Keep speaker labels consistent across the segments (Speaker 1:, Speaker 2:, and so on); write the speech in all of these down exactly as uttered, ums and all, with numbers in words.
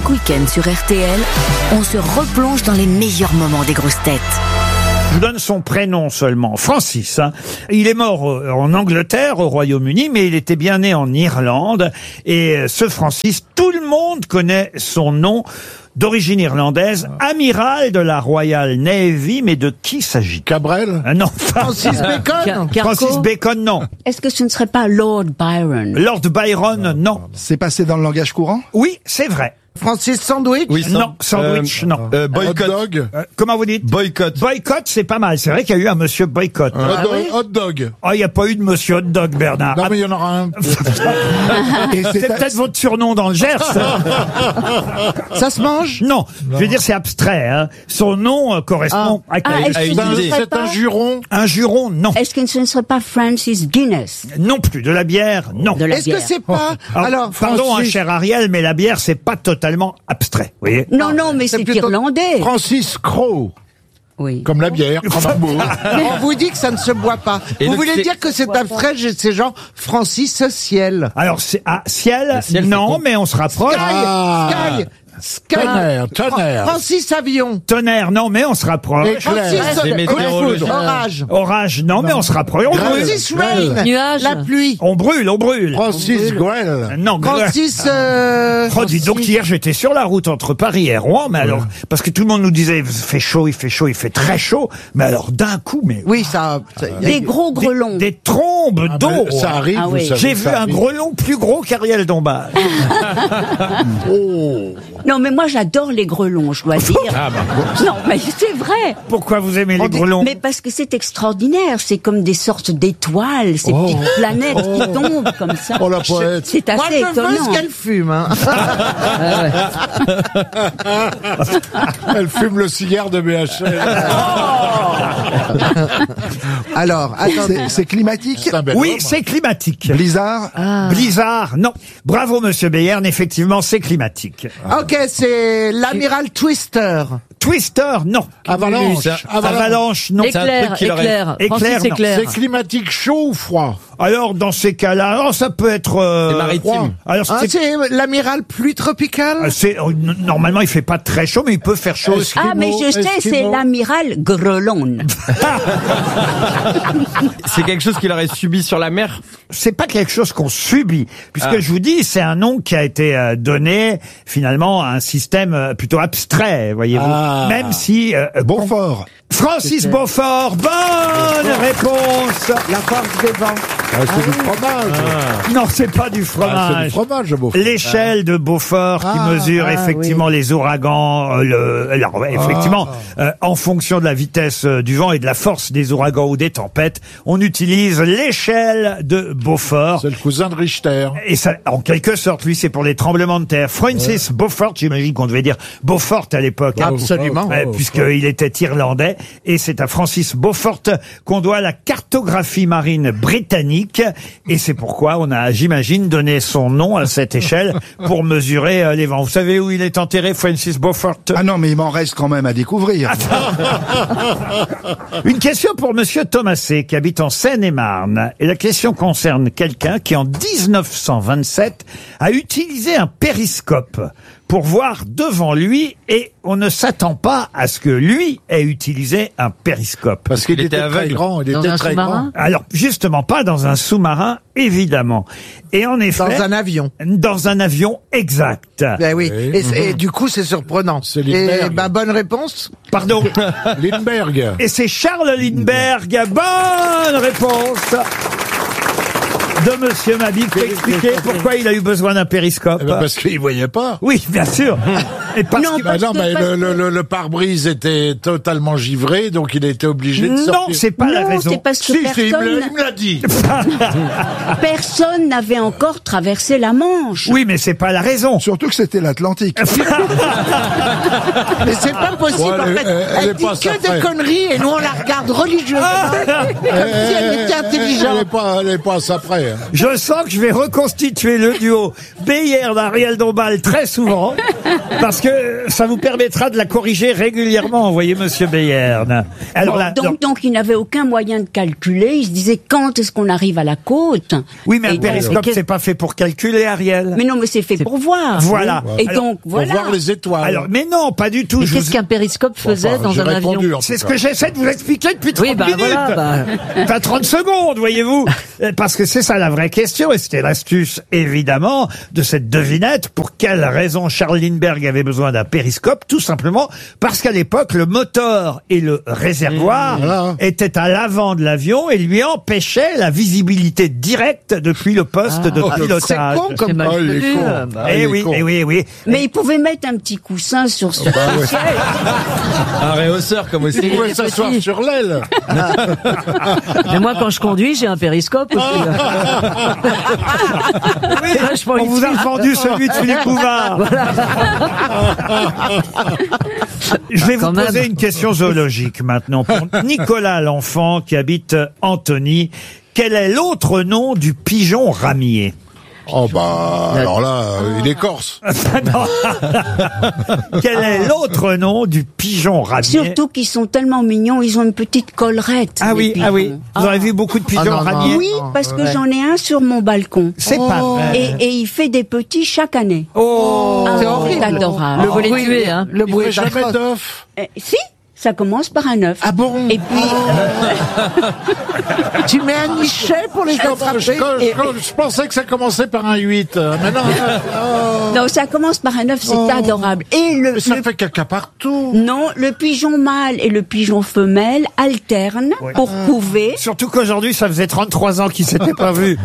Speaker 1: Chaque week-end sur R T L, on se replonge dans les meilleurs moments des grosses têtes.
Speaker 2: Je vous donne son prénom seulement, Francis. Hein. Il est mort en Angleterre, au Royaume-Uni, mais il était bien né en Irlande. Et ce Francis, tout le monde connaît son nom. D'origine irlandaise, amiral de la Royal Navy, mais de qui s'agit-il?
Speaker 3: Cabrel
Speaker 2: euh, Non.
Speaker 4: Francis Bacon.
Speaker 2: Francis Bacon, non.
Speaker 5: Est-ce que ce ne serait pas Lord Byron?
Speaker 2: Lord Byron, non.
Speaker 6: C'est passé dans le langage courant?
Speaker 2: Oui, c'est vrai.
Speaker 4: Francis Sandwich.
Speaker 2: Oui, non, sandwich,
Speaker 3: euh,
Speaker 2: non.
Speaker 3: Euh, boycott. Hot dog.
Speaker 2: Euh, comment vous dites?
Speaker 3: Boycott.
Speaker 2: Boycott, c'est pas mal. C'est vrai qu'il y a eu un monsieur boycott.
Speaker 3: Ah, hot, dog, hot dog.
Speaker 2: Oh, il n'y a pas eu de monsieur hot dog, Bernard.
Speaker 3: Non, mais il y en aura un.
Speaker 2: Et c'est peut-être votre surnom dans le Gers.
Speaker 4: Ça se mange?
Speaker 2: Non, non, je veux dire, c'est abstrait. Hein. Son nom euh, correspond
Speaker 5: ah.
Speaker 2: à,
Speaker 5: Ah,
Speaker 2: à,
Speaker 5: à
Speaker 2: une
Speaker 5: une
Speaker 2: idée.
Speaker 3: C'est un juron.
Speaker 2: Un juron, non.
Speaker 5: Est-ce que ce ne serait pas Francis Guinness?
Speaker 2: Non plus. De la bière, non.
Speaker 5: De la
Speaker 4: Est-ce
Speaker 5: bière.
Speaker 4: que c'est pas...
Speaker 2: Alors,
Speaker 4: Alors,
Speaker 2: pardon,
Speaker 4: Francis...
Speaker 2: hein, cher Ariel, mais la bière, c'est pas totalement abstrait. Vous voyez?
Speaker 5: Non, non, mais
Speaker 4: c'est
Speaker 5: c'est
Speaker 4: plutôt-
Speaker 5: irlandais.
Speaker 3: Francis Crowe.
Speaker 5: Oui.
Speaker 3: Comme la bière, comme un mot.
Speaker 4: On vous dit que ça ne se boit pas.
Speaker 7: Et
Speaker 4: vous
Speaker 7: donc,
Speaker 4: voulez
Speaker 7: c'est-
Speaker 4: dire que c'est abstrait, c'est genre Francis Ciel.
Speaker 2: Alors, c'est ah, ciel,
Speaker 7: ciel,
Speaker 2: non,
Speaker 7: c'est con.
Speaker 2: mais on se rapproche.
Speaker 4: Sky,
Speaker 3: Ah.
Speaker 4: Sky, Sky.
Speaker 3: Tonnerre, tonnerre.
Speaker 4: Francis Avion.
Speaker 2: Tonnerre, non, mais on se rapproche.
Speaker 3: Éclair.
Speaker 4: Francis
Speaker 7: c'est
Speaker 4: euh,
Speaker 7: météorologique.
Speaker 4: Orage.
Speaker 2: Orage, non, mais on se rapproche. On brûle.
Speaker 4: Francis Rain.
Speaker 5: Nuage.
Speaker 4: La pluie.
Speaker 2: On brûle, on brûle.
Speaker 3: Francis Grell.
Speaker 2: Non,
Speaker 4: Francis... Euh...
Speaker 2: Oh, dis donc, hier, j'étais sur la route entre Paris et Rouen, mais alors, parce que tout le monde nous disait, il fait chaud, il fait chaud, il fait très chaud, mais alors, d'un coup, mais...
Speaker 4: Oui, ça... ça- y a-
Speaker 5: Des gros
Speaker 2: Des,
Speaker 5: grelons.
Speaker 2: des trombes
Speaker 3: Ah,
Speaker 2: d'eau.
Speaker 3: mais ça arrive,
Speaker 5: Ah
Speaker 3: vous
Speaker 5: oui.
Speaker 3: savez.
Speaker 2: J'ai vu
Speaker 3: ça
Speaker 2: un
Speaker 3: arrive.
Speaker 2: grelon plus gros qu'Ariel Dombal.
Speaker 3: Oh.
Speaker 5: Non, mais moi j'adore les grelons, je dois dire.
Speaker 7: Ah, bah,
Speaker 5: Non, mais c'est vrai.
Speaker 2: Pourquoi vous aimez les grelons?
Speaker 5: Mais parce que c'est extraordinaire. C'est comme des sortes d'étoiles, ces
Speaker 3: Oh.
Speaker 5: petites planètes qui tombent comme ça.
Speaker 3: Oh, la poète.
Speaker 5: C'est
Speaker 4: Moi,
Speaker 5: assez
Speaker 4: je veux
Speaker 5: étonnant.
Speaker 4: ce qu'elle fume. Hein.
Speaker 3: Elle fume le cigare de B H L.
Speaker 4: Alors, attendez.
Speaker 6: C'est- C'est climatique?
Speaker 3: C'est un bel
Speaker 2: Oui,
Speaker 3: homme.
Speaker 2: c'est climatique.
Speaker 6: Blizzard?
Speaker 2: Blizzard, non. Bravo, monsieur Beyern, effectivement, c'est climatique.
Speaker 4: Ok, c'est l'amiral Twister.
Speaker 2: Twister, non.
Speaker 3: Avalanche.
Speaker 7: Ça-
Speaker 3: Avalanche.
Speaker 2: Avalanche, non.
Speaker 7: C'est un
Speaker 8: Éclair,
Speaker 7: truc qu'il aurait-
Speaker 8: éclair,
Speaker 2: Éclair,
Speaker 8: Francis
Speaker 2: non.
Speaker 8: Éclair.
Speaker 3: C'est climatique chaud ou froid?
Speaker 2: Alors, dans ces cas-là, oh, ça peut être... euh,
Speaker 7: C'est maritime.
Speaker 2: Alors,
Speaker 4: Hein,
Speaker 2: c'est...
Speaker 4: c'est l'amiral pluie tropicale.
Speaker 2: c'est- euh, n- normalement, il fait pas très chaud, mais il peut faire chaud.
Speaker 3: Est-ce que-
Speaker 5: Ah, mais je sais, c'est
Speaker 3: Esquimau.
Speaker 5: l'amiral Grelon.
Speaker 7: C'est quelque chose qu'il aurait subi sur la mer.
Speaker 2: C'est pas quelque chose qu'on subit, puisque
Speaker 7: Ah.
Speaker 2: je vous dis, c'est un nom qui a été euh, donné finalement à un système euh, plutôt abstrait, voyez-vous.
Speaker 3: Ah.
Speaker 2: Même si euh,
Speaker 6: Beaufort.
Speaker 2: Francis Beaufort, bonne réponse.
Speaker 4: La force des vents.
Speaker 3: Ah, c'est du fromage.
Speaker 2: Non, c'est pas du
Speaker 3: Ah, c'est
Speaker 2: fromage.
Speaker 3: du fromage, Beaufort.
Speaker 2: L'échelle de Beaufort qui
Speaker 3: Ah,
Speaker 2: mesure
Speaker 4: ah,
Speaker 2: effectivement les ouragans, euh, le, alors, ouais, effectivement, euh, en fonction de la vitesse euh, du vent et de la force des ouragans ou des tempêtes, on utilise l'échelle de Beaufort.
Speaker 3: C'est le cousin de Richter.
Speaker 2: Et ça, en quelque sorte, lui, c'est pour les tremblements de terre. Francis Beaufort, j'imagine qu'on devait dire Beaufort à l'époque, hein,
Speaker 4: Absolument.
Speaker 2: euh, puisqu'il était irlandais. Et c'est à Francis Beaufort qu'on doit la cartographie marine britannique. Et c'est pourquoi on a, j'imagine, donné son nom à cette échelle pour mesurer euh, les vents. Vous savez où il est enterré, Francis Beaufort?
Speaker 6: Ah non, mais il m'en reste quand même à découvrir.
Speaker 2: Une question pour monsieur Thomasé, qui habite en Seine-et-Marne. Et la question concerne quelqu'un qui, en dix-neuf cent vingt-sept, a utilisé un périscope pour voir devant lui, et on ne s'attend pas à ce que lui ait utilisé un périscope.
Speaker 3: Parce qu'il
Speaker 7: Il
Speaker 3: était,
Speaker 7: était
Speaker 3: très
Speaker 7: aveugle.
Speaker 3: grand. Il
Speaker 8: Dans
Speaker 3: était
Speaker 8: un
Speaker 3: très
Speaker 8: sous-marin?
Speaker 3: grand.
Speaker 2: Alors, justement, pas dans un sous-marin, évidemment. Et en effet...
Speaker 4: Dans un avion.
Speaker 2: Dans un avion exact.
Speaker 4: Ben oui.
Speaker 3: Oui.
Speaker 4: Et, c'est- et du coup, c'est surprenant.
Speaker 3: C'est
Speaker 4: Et
Speaker 3: Lindbergh.
Speaker 4: bah, bonne réponse.
Speaker 2: Pardon.
Speaker 3: Lindbergh.
Speaker 2: Et c'est Charles Lindbergh. Bonne réponse de monsieur Mabille. Faut expliquer pourquoi il a eu besoin d'un périscope.
Speaker 3: Eh ben, parce qu'il voyait pas.
Speaker 2: Oui, bien sûr. Et parce
Speaker 5: Non,
Speaker 2: que-
Speaker 3: Bah
Speaker 5: Parce
Speaker 3: non,
Speaker 5: que-
Speaker 3: mais
Speaker 5: parce
Speaker 3: le,
Speaker 5: que-
Speaker 3: le, le, le pare-brise était totalement givré, donc il a été obligé de
Speaker 2: non,
Speaker 3: sortir.
Speaker 2: c'est pas la
Speaker 5: Non,
Speaker 2: raison.
Speaker 5: c'est parce que
Speaker 3: Si, si, il me l'a-
Speaker 5: personne,
Speaker 3: il me l'a dit.
Speaker 5: personne n'avait encore traversé la Manche.
Speaker 2: Oui, mais c'est pas la raison.
Speaker 6: Surtout que c'était l'Atlantique.
Speaker 4: Mais c'est pas possible.
Speaker 3: Bon,
Speaker 4: en
Speaker 3: elle est-
Speaker 4: fait.
Speaker 3: elle-
Speaker 4: Elle,
Speaker 3: elle est
Speaker 4: dit
Speaker 3: pas
Speaker 4: que
Speaker 3: après.
Speaker 4: des conneries et nous on la regarde religieusement. Comme si elle était
Speaker 3: Elle
Speaker 4: intelligente.
Speaker 3: n'est pas, elle est pas à ça près.
Speaker 2: Je sens que je vais reconstituer le duo Beyer-Ariel Dombal très souvent, parce que ça vous permettra de la corriger régulièrement, vous voyez, monsieur Beyer. Alors là,
Speaker 5: donc, donc, il n'avait aucun moyen de calculer. Il se disait, quand est-ce qu'on arrive à la côte?
Speaker 2: oui, mais un
Speaker 5: Et
Speaker 2: périscope,
Speaker 5: donc,
Speaker 2: c'est pas fait pour calculer, Ariel.
Speaker 5: Mais non, mais c'est fait pour voir.
Speaker 2: Voilà.
Speaker 5: Et
Speaker 2: Alors,
Speaker 5: donc,
Speaker 3: Pour
Speaker 5: voilà.
Speaker 3: voir les étoiles.
Speaker 2: Alors, mais non, pas du tout.
Speaker 8: Mais
Speaker 2: je
Speaker 8: qu'est-ce
Speaker 2: vous-
Speaker 8: qu'un périscope faisait
Speaker 3: Enfin,
Speaker 8: dans
Speaker 3: j'ai
Speaker 8: un
Speaker 3: répondu,
Speaker 8: avion
Speaker 3: en tout
Speaker 2: C'est ce
Speaker 3: cas.
Speaker 2: que j'essaie de vous expliquer depuis trente
Speaker 8: Oui, bah,
Speaker 2: minutes.
Speaker 8: voilà, bah.
Speaker 2: Enfin, trente secondes, voyez-vous. Parce que c'est ça la vraie question, et c'était l'astuce, évidemment, de cette devinette. Pour quelle raison Charles Lindbergh avait besoin d'un périscope? Tout simplement parce qu'à l'époque, le moteur et le réservoir
Speaker 3: Voilà.
Speaker 2: étaient à l'avant de l'avion et lui empêchaient la visibilité directe depuis le poste de
Speaker 3: oh,
Speaker 2: pilotage.
Speaker 4: C'est con
Speaker 8: C'est
Speaker 4: comme
Speaker 8: mal
Speaker 3: Oh, il est
Speaker 8: connu.
Speaker 3: con.
Speaker 8: Bah,
Speaker 3: Ah,
Speaker 2: Eh
Speaker 3: il est
Speaker 2: oui,
Speaker 3: con.
Speaker 2: eh oui, eh oui.
Speaker 5: Mais il pouvait mettre un petit coussin sur son siège.
Speaker 7: Un réhausseur comme aussi.
Speaker 3: Il pouvait s'asseoir
Speaker 8: petit.
Speaker 3: sur l'aile.
Speaker 8: Mais moi, quand je conduis, j'ai un périscope aussi.
Speaker 2: Oui,
Speaker 8: vachement
Speaker 2: on vous a
Speaker 8: utile.
Speaker 2: vendu celui de Philippe Bouvard. Je vais vous
Speaker 8: Quand même.
Speaker 2: poser une question zoologique maintenant pour Nicolas l'enfant qui habite Antony. Quel est l'autre nom du pigeon ramier?
Speaker 3: Oh bah, alors là, euh, il est corse.
Speaker 2: Non. Quel est l'autre nom du pigeon ramier?
Speaker 5: Surtout qu'ils sont tellement mignons, ils ont une petite collerette.
Speaker 2: Ah
Speaker 5: les
Speaker 2: oui,
Speaker 5: pigeons.
Speaker 2: ah oui. Vous avez vu beaucoup de pigeons
Speaker 4: Ah non, non.
Speaker 2: ramiers?
Speaker 5: Oui, parce que j'en ai un sur mon balcon.
Speaker 2: C'est pas vrai.
Speaker 5: Et, et il fait des petits chaque année.
Speaker 2: Oh.
Speaker 5: Ah,
Speaker 4: c'est horrible.
Speaker 5: C'est adorable.
Speaker 8: Le volet tué, hein.
Speaker 4: Le
Speaker 3: Il
Speaker 4: bruit
Speaker 3: fait
Speaker 4: est
Speaker 3: jamais
Speaker 4: atroce.
Speaker 3: d'œuf.
Speaker 5: Euh, si, ça commence par un œuf.
Speaker 4: Ah bon?
Speaker 5: Et puis,
Speaker 4: Tu mets un nichet pour les
Speaker 3: Je,
Speaker 4: attraper?
Speaker 3: je- je- je pensais que ça commençait par un huit. euh, Mais non, oh.
Speaker 5: non, ça commence par un œuf, c'est
Speaker 3: Oh.
Speaker 5: adorable. Et le,
Speaker 3: Mais ça
Speaker 5: le-
Speaker 3: fait caca partout.
Speaker 5: non, le pigeon mâle et le pigeon femelle alternent pour couver.
Speaker 2: Surtout qu'aujourd'hui, ça faisait trente-trois ans qu'ils s'étaient pas vus.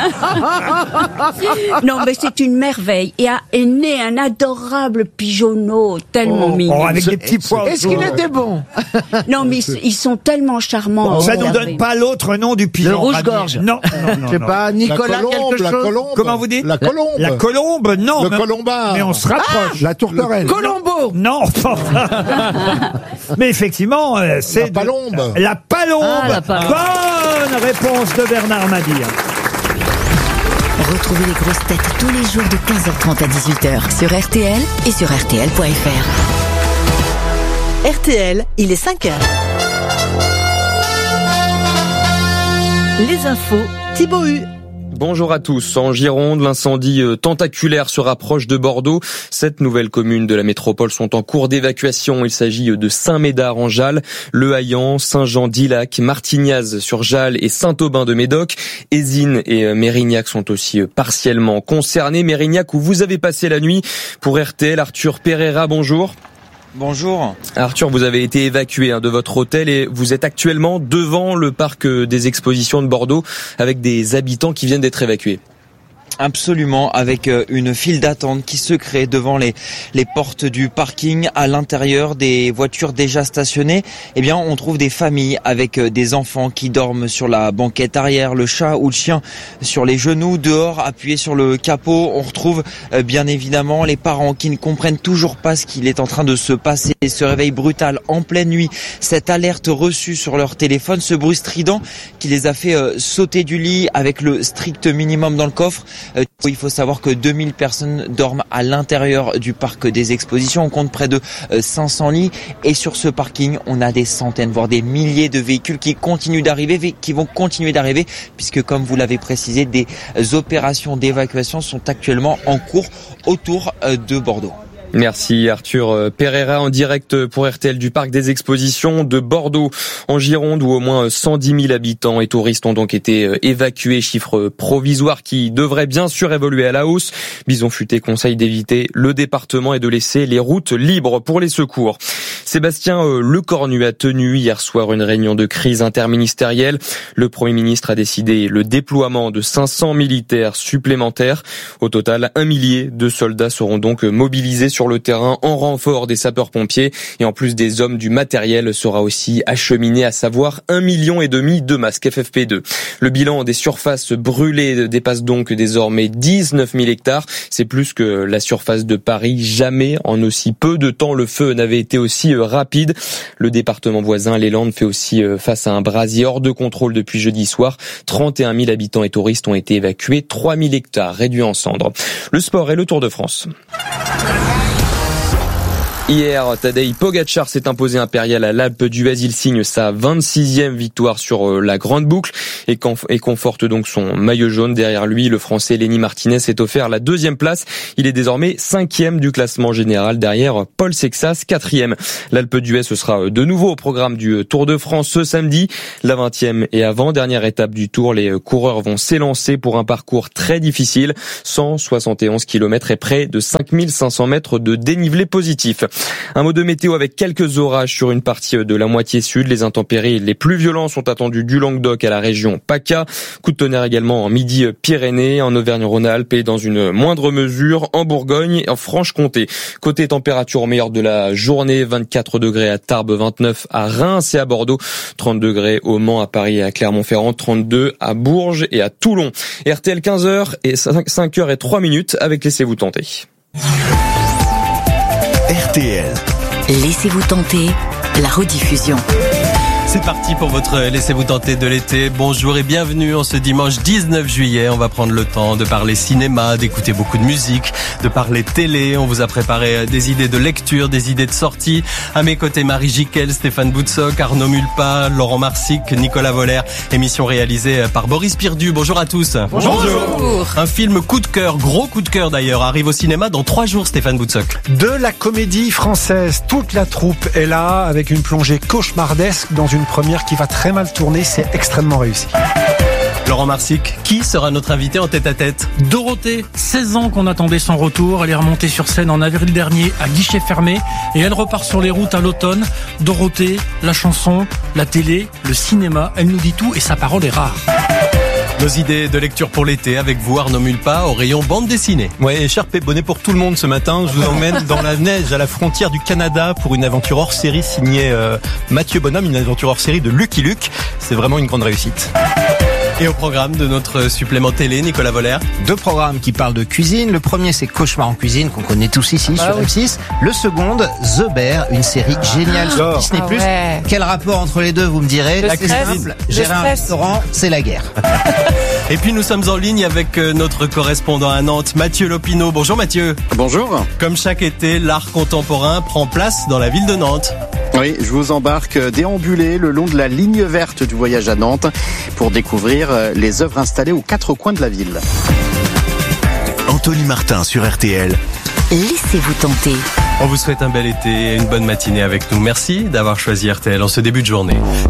Speaker 5: Non, mais c'est une merveille. Et a, est né un adorable pigeonneau tellement
Speaker 2: Oh,
Speaker 5: mignon.
Speaker 2: avec des petits pois.
Speaker 4: Est-ce qu'il était bon?
Speaker 5: Non, mais ils, ils sont tellement charmants. à
Speaker 2: Ça nous
Speaker 5: observer.
Speaker 2: donne pas l'autre nom du pigeon
Speaker 8: Le
Speaker 2: ramier.
Speaker 8: rouge-gorge.
Speaker 2: Non, non, non.
Speaker 4: Je sais
Speaker 2: non.
Speaker 4: pas,
Speaker 3: La
Speaker 4: Nicolas
Speaker 3: colombe,
Speaker 4: quelque
Speaker 3: la
Speaker 4: chose?
Speaker 3: colombe.
Speaker 2: Comment vous dites?
Speaker 3: La colombe.
Speaker 2: La colombe, non.
Speaker 3: Le
Speaker 2: mais-
Speaker 3: colombard.
Speaker 2: Mais on se rapproche.
Speaker 6: La tourterelle.
Speaker 4: Colombo!
Speaker 2: Non, pas- mais effectivement, euh, c'est
Speaker 3: La palombe.
Speaker 2: de- La palombe.
Speaker 8: Ah, la palombe.
Speaker 2: Bonne réponse de Bernard Mabille.
Speaker 1: Retrouvez les grosses têtes tous les jours de quinze heures trente à dix-huit heures sur R T L et sur R T L point F R.
Speaker 9: R T L, il est cinq heures. Les infos, Thibaut Hu.
Speaker 7: Bonjour à tous. En Gironde, l'incendie euh, tentaculaire se rapproche de Bordeaux. Sept nouvelles communes de la métropole sont en cours d'évacuation. Il s'agit de Saint-Médard en Jalles, Le Haillan, Saint-Jean-d'Illac, Martignaz sur Jalles et Saint-Aubin de Médoc. Ézine et euh, Mérignac sont aussi euh, partiellement concernés. Mérignac où vous avez passé la nuit. Pour R T L, Arthur Pereira, bonjour.
Speaker 10: Bonjour.
Speaker 7: Arthur, vous avez été évacué hein, de votre hôtel et vous êtes actuellement devant le parc des expositions de Bordeaux avec des habitants qui viennent d'être évacués.
Speaker 10: Absolument, avec une file d'attente qui se crée devant les, les portes du parking. À l'intérieur des voitures déjà stationnées, eh bien, on trouve des familles avec des enfants qui dorment sur la banquette arrière, le chat ou le chien sur les genoux, dehors, appuyés sur le capot. On retrouve bien évidemment les parents qui ne comprennent toujours pas ce qu'il est en train de se passer. Ce réveil brutal en pleine nuit, cette alerte reçue sur leur téléphone, ce bruit strident qui les a fait sauter du lit avec le strict minimum dans le coffre. Euh, il faut savoir que deux mille personnes dorment à l'intérieur du parc des expositions. On compte près de euh, cinq cents lits. Et sur ce parking, on a des centaines, voire des milliers de véhicules qui continuent d'arriver, qui vont continuer d'arriver, puisque comme vous l'avez précisé, des opérations d'évacuation sont actuellement en cours autour euh, de Bordeaux.
Speaker 7: Merci Arthur Pereira en direct pour R T L du parc des expositions de Bordeaux en Gironde où au moins cent dix mille habitants et touristes ont donc été évacués, chiffre provisoire qui devrait bien sûr évoluer à la hausse. Bison Futé conseille d'éviter le département et de laisser les routes libres pour les secours. Sébastien Lecornu a tenu hier soir une réunion de crise interministérielle. Le Premier ministre a décidé le déploiement de cinq cents militaires supplémentaires. Au total, un millier de soldats seront donc mobilisés sur le terrain en renfort des sapeurs-pompiers. Et en plus des hommes, du matériel sera aussi acheminé, à savoir un million et demi de masques F F P deux. Le bilan des surfaces brûlées dépasse donc désormais dix-neuf mille hectares. C'est plus que la surface de Paris. Jamais en aussi peu de temps le feu n'avait été aussi rapide. Le département voisin, les Landes, fait aussi face à un brasier hors de contrôle depuis jeudi soir. trente et un mille habitants et touristes ont été évacués, trois mille hectares réduits en cendres. Le sport et le Tour de France. Hier, Tadej Pogačar s'est imposé impérial à l'Alpe d'Huez. Il signe sa vingt-sixième victoire sur la grande boucle et conforte donc son maillot jaune. Derrière lui, le Français Lenny Martinez s'est offert la deuxième place. Il est désormais cinquième du classement général derrière Paul Sexas, quatrième. L'Alpe d'Huez, ce sera de nouveau au programme du Tour de France ce samedi. La vingtième et avant-dernière étape du Tour, les coureurs vont s'élancer pour un parcours très difficile. cent soixante et onze kilomètres et près de cinq mille cinq cents mètres de dénivelé positif. Un mot de météo avec quelques orages sur une partie de la moitié sud. Les intempéries les plus violents sont attendus du Languedoc à la région PACA. Coup de tonnerre également en Midi-Pyrénées, en Auvergne-Rhône-Alpes et dans une moindre mesure en Bourgogne et en Franche-Comté. Côté température, au meilleur de la journée, vingt-quatre degrés à Tarbes, vingt-neuf à Reims et à Bordeaux, trente degrés au Mans, à Paris et à Clermont-Ferrand, trente-deux à Bourges et à Toulon. R T L quinze heures et cinq heures et trois minutes avec Laissez-vous tenter.
Speaker 1: R T L. Laissez-vous tenter, la rediffusion.
Speaker 11: C'est parti pour votre Laissez-vous tenter de l'été. Bonjour et bienvenue en ce dimanche dix-neuf juillet. On va prendre le temps de parler cinéma, d'écouter beaucoup de musique, de parler télé. On vous a préparé des idées de lecture, des idées de sortie. À mes côtés, Marie Jiquel, Stéphane Boutsock, Arnaud Mulpa, Laurent Marsic, Nicolas Voller. Émission réalisée par Boris Pirdu. Bonjour à tous.
Speaker 2: Bonjour.
Speaker 11: Bonjour. Un film coup de cœur, gros coup de cœur d'ailleurs, arrive au cinéma dans trois jours, Stéphane Boutsock.
Speaker 12: De la comédie française, toute la troupe est là avec une plongée cauchemardesque dans une première qui va très mal tourner, c'est extrêmement réussi.
Speaker 11: Laurent Marsic, qui sera notre invité en tête-à-tête ?
Speaker 13: Dorothée, seize ans qu'on attendait son retour. Elle est remontée sur scène en avril dernier à guichet fermé et elle repart sur les routes à l'automne. Dorothée, la chanson, la télé, le cinéma, elle nous dit tout et sa parole est rare.
Speaker 11: Nos idées de lecture pour l'été avec vous, Arnaud Mulpa, au rayon bande dessinée.
Speaker 14: Ouais, écharpe et bonnet pour tout le monde ce matin. Je vous emmène dans la neige à la frontière du Canada pour une aventure hors série signée euh, Mathieu Bonhomme, une aventure hors série de Lucky Luke. C'est vraiment une grande réussite.
Speaker 11: Et au programme de notre supplément télé, Nicolas Voller.
Speaker 15: Deux programmes qui parlent de cuisine. Le premier, c'est Cauchemar en cuisine, qu'on connaît tous ici ah, sur oui. M six. Le second, The Bear, une série géniale ah, sur Disney+. Ah, ouais. Quel rapport entre les deux, vous me direz?
Speaker 11: C'est simple.
Speaker 15: Gérer un restaurant, c'est la guerre.
Speaker 11: Et puis nous sommes en ligne avec notre correspondant à Nantes, Mathieu Lopineau. Bonjour Mathieu.
Speaker 16: Bonjour.
Speaker 11: Comme chaque été, l'art contemporain prend place dans la ville de Nantes.
Speaker 16: Oui, je vous embarque déambuler le long de la ligne verte du voyage à Nantes pour découvrir les œuvres installées aux quatre coins de la ville.
Speaker 1: Anthony Martin sur R T L. Laissez-vous tenter.
Speaker 11: On vous souhaite un bel été et une bonne matinée avec nous. Merci d'avoir choisi R T L en ce début de journée.